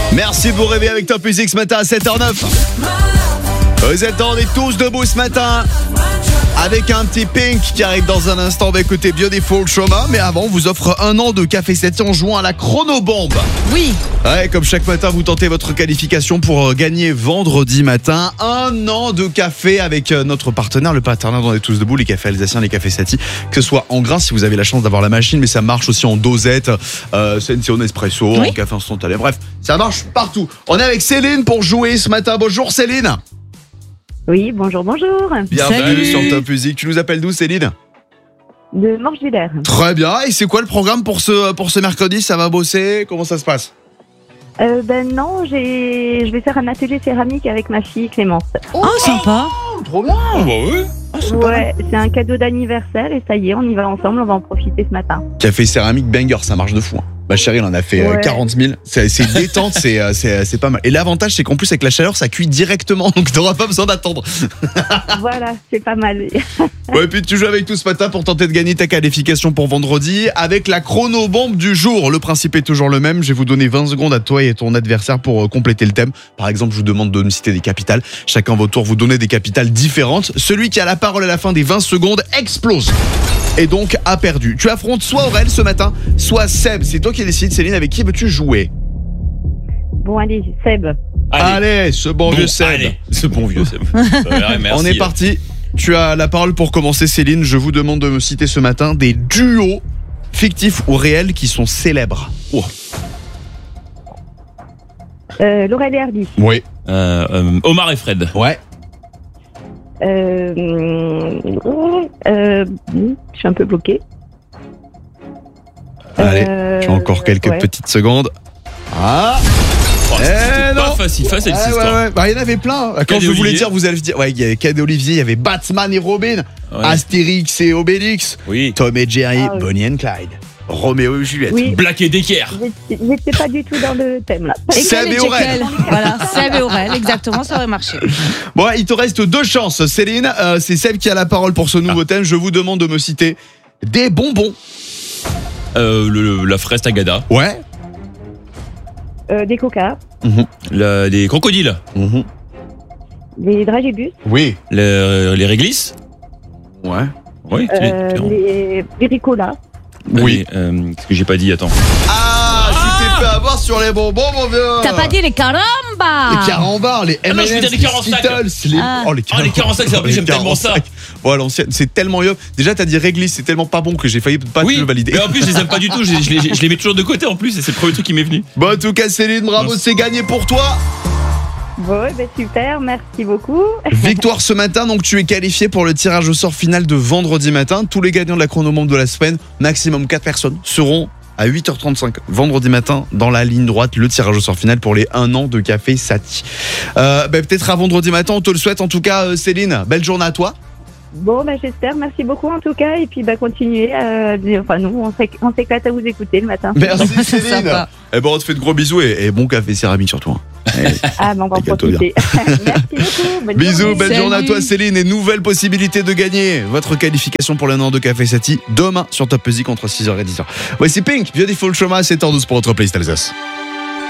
Merci de vous réveiller avec Top Music ce matin à 7h09. Vous attendez tous debout ce matin avec un petit Pink qui arrive dans un instant. On va écouter Beautiful Trauma. Mais avant, on vous offre 1 an de Café Sati en jouant à la chronobombe. Oui. Ouais, comme chaque matin, vous tentez votre qualification pour gagner vendredi matin 1 an de café avec notre partenaire, le partenaire dont on est tous debout, les cafés alsaciens, les cafés Sati. Que ce soit en grain si vous avez la chance d'avoir la machine, mais ça marche aussi en dosette, Senseo Nespresso, Oui. en café instantané. Bref, ça marche partout. On est avec Céline pour jouer ce matin. Bonjour Céline. Oui, bonjour. Bienvenue Salut. sur Top Music. Tu nous appelles d'où Céline? De Morgevillers. Très bien. Et c'est quoi le programme pour ce mercredi? Ça va bosser? Comment ça se passe? Non, je vais faire un atelier céramique avec ma fille Clémence. Oh, sympa. Trop bien. Ouais, c'est un cadeau d'anniversaire et ça y est, on y va ensemble, on va en profiter ce matin. Café céramique banger, ça marche de fou. Ma chérie, elle en a fait Ouais. 40 000. C'est détente, c'est pas mal. Et l'avantage, c'est qu'en plus, avec la chaleur, ça cuit directement. Donc, t'auras pas besoin d'attendre. Voilà, c'est pas mal. Ouais, et puis tu joues avec nous ce matin pour tenter de gagner ta qualification pour vendredi avec la chronobombe du jour. Le principe est toujours le même. Je vais vous donner 20 secondes à toi et ton adversaire pour compléter le thème. Par exemple, je vous demande de me citer des capitales. Chacun votre tour, vous donnez des capitales différentes. Celui qui a la parole à la fin des 20 secondes explose. Et donc a perdu. Tu affrontes soit Aurel ce matin, soit Seb. C'est toi qui décides, Céline, avec qui veux-tu jouer? Bon, allez, Seb. Allez, ce bon vieux Seb. Allez, ce bon vieux Seb. Merci. On est parti. Tu as la parole pour commencer, Céline. Je vous demande de me citer ce matin des duos fictifs ou réels qui sont célèbres. Oh. Laurel et Hardy. Oui. Omar et Fred. Ouais. Je suis un peu bloquée. Allez, tu as encore quelques ouais. petites secondes. Ah. Oh, c'était non. pas facile cette Ouais, histoire. ouais. Bah, il y en avait plein. Quand Cadet je voulais Olivier. dire, vous allez dire, ouais, il y avait Cadet Olivier, il y avait Batman et Robin, Ouais. Astérix et Obélix, Oui. Tom et Jerry, Ah oui. Bonnie and Clyde, Roméo et Juliette. Oui, Black et Decker. j'étais pas du tout dans le thème là. Seb et Aurel. Voilà, Seb et Aurel, exactement, ça aurait marché. Bon, il te reste 2 chances, Céline. C'est Seb qui a la parole pour ce nouveau thème. Je vous demande de me citer des bonbons. La fraise Tagada. Ouais. Des coca, Des crocodiles. des dragibus, Oui. Les réglisses. Ouais. Oui. les ricolas. Oui. Qu'est-ce que j'ai pas dit? Attends. Ah, tu t'es fait avoir sur les bonbons, mon vieux. T'as pas dit les carambas? Les carambars, les Ah non, je M&M's, veux dire les 45. Skittles, les... Ah. Oh, les Ah, les 45, c'est en plus, j'aime tellement ça. Bon, à l'ancienne, c'est tellement mieux. Déjà, t'as dit réglisse, c'est tellement pas bon que j'ai failli pas te Oui, le valider. mais en plus, je les aime pas du tout. Je les mets toujours de côté en plus, et c'est le premier truc qui m'est venu. Bon, en tout cas, Céline, bravo, Merci. c'est gagné pour toi. Bon, super, merci beaucoup. Victoire ce matin, donc tu es qualifié pour le tirage au sort final de vendredi matin. Tous les gagnants de la chronomombre de la semaine, maximum 4 personnes, seront à 8h35 vendredi matin dans la ligne droite, le tirage au sort final pour les 1 an de Café Sati. Peut-être à vendredi matin, on te le souhaite en tout cas, Céline. Belle journée à toi. Bon, j'espère, merci beaucoup en tout cas. Et puis, continuez. Nous, on s'éclate à vous écouter le matin. Merci Céline. Sympa. Eh ben, on te fait de gros bisous et bon café céramique surtout. Hein. Ah, on va en Les gâteaux, profiter. Merci beaucoup. Bonne Bisous, journée. belle Salut. journée à toi Céline et nouvelle possibilité de gagner votre qualification pour l'an de Café Sati demain sur Top Music entre 6h et 10h. Voici Pink, Beautiful Trauma, 7h12 pour votre playlist Alsace.